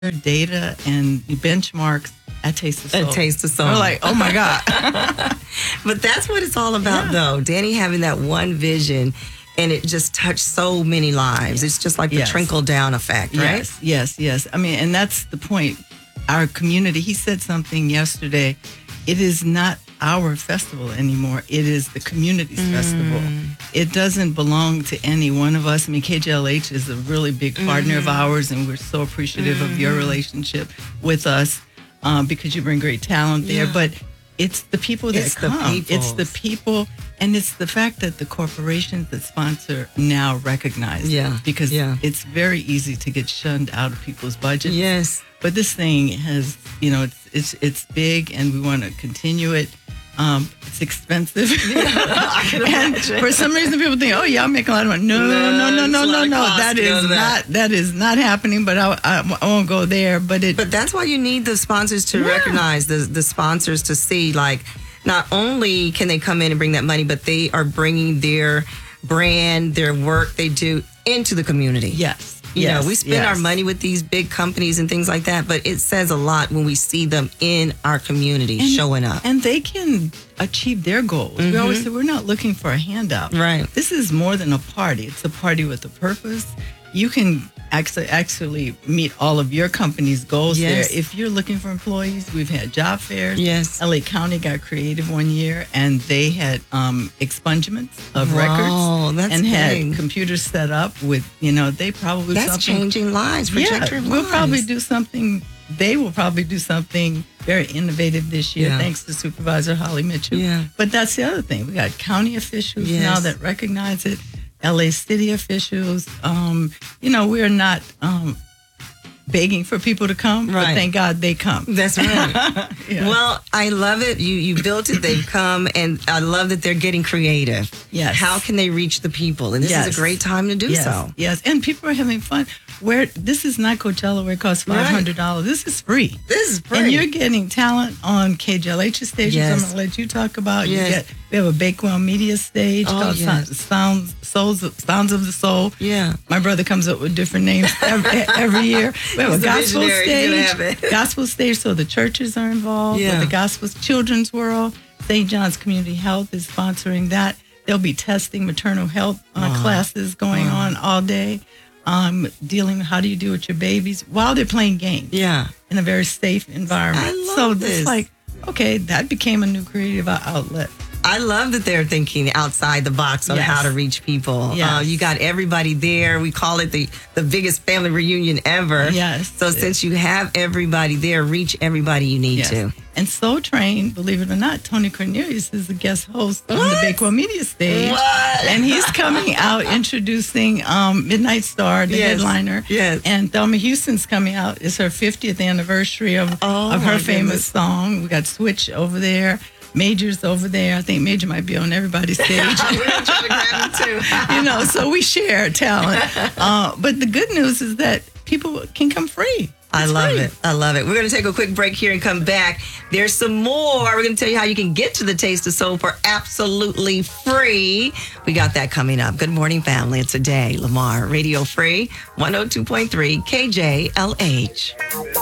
data and benchmarks at Taste of Soul. A Taste of Soul. We're like, oh my God. But that's what it's all about, though. Danny having that one vision, and it just touched so many lives. It's just like the trickle down effect, right? Yes. I mean, and that's the point. Our community, he said something yesterday. It is not our festival anymore. It is the community's festival. It doesn't belong to any one of us. I mean, KJLH is a really big partner of ours, and we're so appreciative of your relationship with us because you bring great talent there. But it's the people that come. It's the people, and it's the fact that the corporations that sponsor now recognize it, because it's very easy to get shunned out of people's budgets. Yes. But this thing has, it's big, and we want to continue it. It's expensive. I can and for some reason, people think, "Oh, yeah, I'll make a lot of money." No. That is not happening. But I won't go there. But that's why you need the sponsors to recognize the sponsors to see, like, not only can they come in and bring that money, but they are bringing their brand, their work they do into the community. Yes. You know, we spend our money with these big companies and things like that, but it says a lot when we see them in our community showing up. And they can achieve their goals. We always say we're not looking for a handout. Right. This is more than a party. It's a party with a purpose. You can actually meet all of your company's goals there. If you're looking for employees, we've had job fairs. Yes. LA County got creative one year, and they had expungements of records and had computers set up with, they probably that's changing lives, trajectory of lives. We'll probably do something. They will probably do something very innovative this year, thanks to Supervisor Holly Mitchell. Yeah. But that's the other thing. We got county officials now that recognize it. LA city officials, we are not begging for people to come, but thank God they come. That's right. Well, I love it. You built it, they've come, and I love that they're getting creative. Yes. How can they reach the people? And this is a great time to do so. Yes, and people are having fun. This is not Coachella where it costs $500. This is free. And you're getting talent on KJLH stages. I'm going to let you talk about. We have a Bakewell Media stage called Sounds of the Soul. Yeah. My brother comes up with different names every year. We have a gospel stage. Gospel stage, so the churches are involved. With the gospel children's world. St. John's Community Health is sponsoring that. There'll be testing, maternal health classes going on all day. Dealing with how do you do with your babies while they're playing games. Yeah. In a very safe environment. I love this. It's like, okay, that became a new creative outlet. I love that they're thinking outside the box on how to reach people. Yes. You got everybody there. We call it the biggest family reunion ever. Yes. So since you have everybody there, reach everybody you need to. And Soul Train, believe it or not, Tony Cornelius is the guest host on the Bakewell Media stage. What? And he's coming out introducing Midnight Star, the headliner. Yes. And Thelma Houston's coming out. It's her 50th anniversry of her famous song. We got Switch over there. Major's over there. I think Major might be on everybody's stage. We're trying to grab him too. So we share talent. But the good news is that people can come free. I love it. We're going to take a quick break here and come back. There's some more. We're going to tell you how you can get to the Taste of Soul for absolutely free. We got that coming up. Good morning, family. It's a day. Lamar, Radio Free, 102.3 KJLH.